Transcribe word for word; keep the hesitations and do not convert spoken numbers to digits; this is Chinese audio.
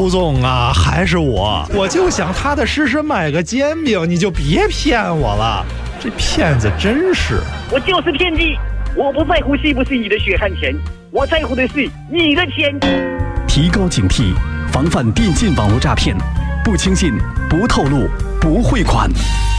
周总啊，还是我，我就想踏踏实实买个煎饼，你就别骗我了。这骗子真是！ 我就是骗子，我不在乎是不是你的血汗钱，我在乎的是你的钱。 提高警惕，防范电信网络诈骗，不轻信，不透露，不汇款。